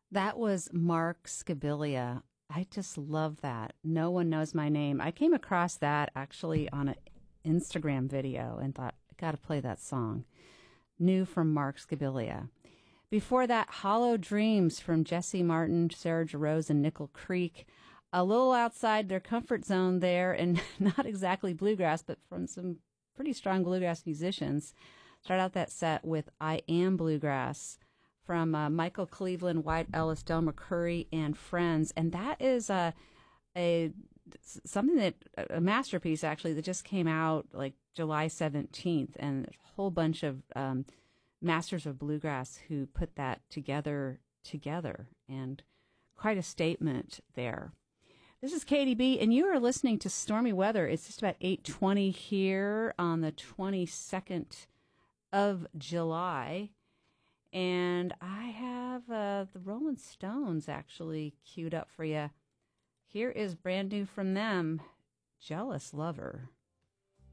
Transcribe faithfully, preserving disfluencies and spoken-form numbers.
That was Mark Scabilia. I just love that. No One Knows My Name. I came across that actually on an Instagram video and thought, I got to play that song. New from Mark Scabilia. Before that, Hollow Dreams from Jesse Martin, Sarah Jarosz, and Nickel Creek. A little outside their comfort zone there, and not exactly bluegrass, but from some pretty strong bluegrass musicians. Start out that set with I Am Bluegrass from uh, Michael Cleveland, White Ellis, Del McCoury, and Friends. And that is a, a something that, a masterpiece actually, that just came out like July seventeenth. And a whole bunch of um, masters of bluegrass who put that together, together. And quite a statement there. This is Katie B., and you are listening to Stormy Weather. It's just about eight twenty here on the twenty-second of July. And I have uh, the Rolling Stones actually queued up for you. Here is brand new from them, Jealous Lover.